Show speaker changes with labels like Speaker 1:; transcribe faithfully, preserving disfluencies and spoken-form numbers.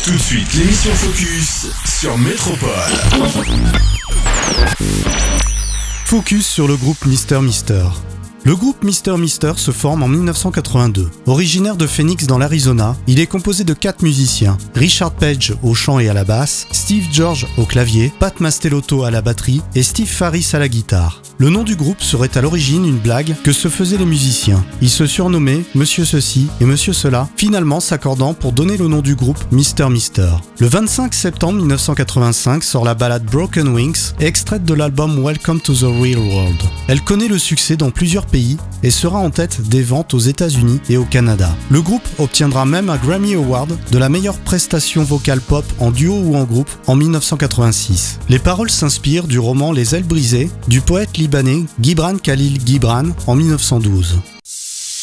Speaker 1: Tout de suite, l'émission Focus sur Métropole.
Speaker 2: Focus sur le groupe Mister Mister. Le groupe Mister Mister se forme en dix-neuf cent quatre-vingt-deux. Originaire de Phoenix dans l'Arizona, il est composé de quatre musiciens. Richard Page au chant et à la basse, Steve George au clavier, Pat Mastelotto à la batterie et Steve Farris à la guitare. Le nom du groupe serait à l'origine une blague que se faisaient les musiciens. Ils se surnommaient Monsieur Ceci et Monsieur Cela, finalement s'accordant pour donner le nom du groupe Mister Mister. Le vingt-cinq septembre dix-neuf cent quatre-vingt-cinq sort la ballade Broken Wings, extraite de l'album Welcome to the Real World. Elle connaît le succès dans plusieurs pays et sera en tête des ventes aux États-Unis et au Canada. Le groupe obtiendra même un Grammy Award de la meilleure prestation vocale pop en duo ou en groupe en dix-neuf cent quatre-vingt-six. Les paroles s'inspirent du roman Les ailes brisées du poète libanais Gibran Khalil Gibran en dix-neuf cent douze.